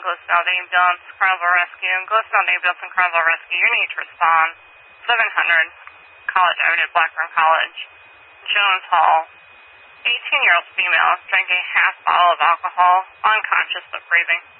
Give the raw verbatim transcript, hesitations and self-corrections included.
Glistell Ambulance, Carnival Rescue, Glistell Ambulance and Carnival Rescue, you need to respond. seven hundred College Avenue, Blackburn College, Jones Hall. eighteen-year-old female drank a half bottle of alcohol, unconscious but breathing.